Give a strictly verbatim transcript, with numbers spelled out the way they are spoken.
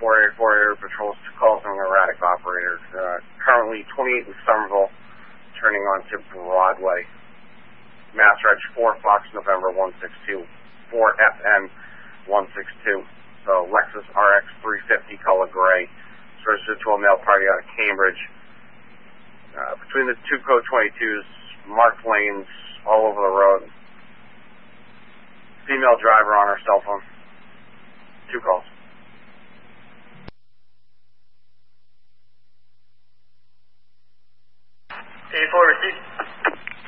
four eighty-four Air Patrol's calls from an erratic operator. Uh, currently twenty-eight in Somerville, turning onto Broadway. Mass Reg four Fox November one six two, four F N one six two. So Lexus R X three fifty color gray. It's registered to a male party out of Cambridge. Uh, between the two code twenty-twos, marked lanes all over the road. Female driver on her cell phone. Two calls.